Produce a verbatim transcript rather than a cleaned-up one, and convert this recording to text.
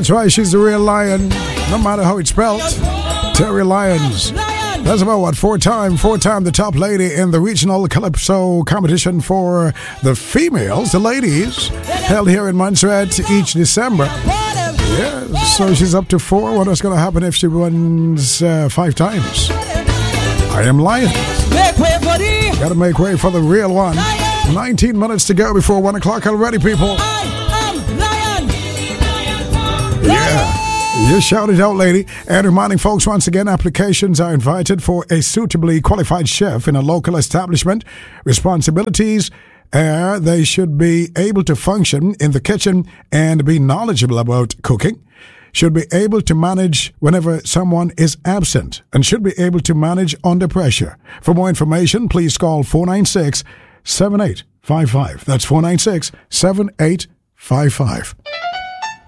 That's right, she's the real lion, no matter how it's spelled. Terry Lyons. That's about what, four time, four time the top lady in the regional Calypso competition for the females, the ladies, held here in Montserrat each December. Yeah, so she's up to four. What is going to happen if she wins uh, five times? I am Lion. Gotta make way for the real one. nineteen minutes to go before one o'clock already, people. Yeah. You shout it out, lady. And reminding folks once again, applications are invited for a suitably qualified chef in a local establishment. Responsibilities are they should be able to function in the kitchen and be knowledgeable about cooking. Should be able to manage whenever someone is absent and should be able to manage under pressure. For more information, please call four nine six, seven eight five five. That's four nine six, seven eight five five.